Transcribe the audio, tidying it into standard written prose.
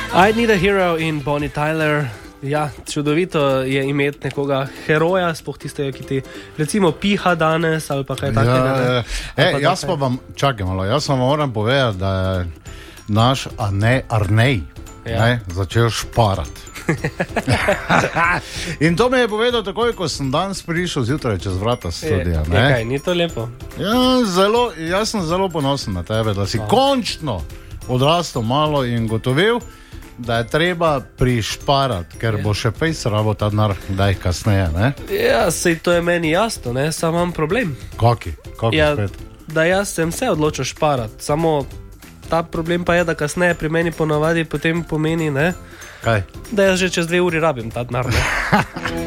I Need a Hero in Bonnie Tyler. Ja, čudovito je imeti nekoga heroja, sploh tistega, ki ti recimo piha danes ali pa kaj takega. Jaz pa vam, čakaj malo, jaz vam moram povedati, da je naš Arnej začel šparati. In to mi je povedal takoj, ko sem danes prišel zjutraj čez vrata studija. Nekaj, ni to lepo? Ja, jaz sem zelo ponosen na tebe, da si končno odrastel malo in gotovil, da je treba prišparati, ker bo še fejs rabo ta denar, da jih kasneje, ne? Ja, sej to je meni jasno, ne? Sam imam problem. Kaki spet? Da jaz sem se odločil šparati, samo ta problem pa je, da kasneje pri meni ponavadi potem pomeni, ne? Kaj? Da jaz že čez 2 uri rabim ta denar, ne?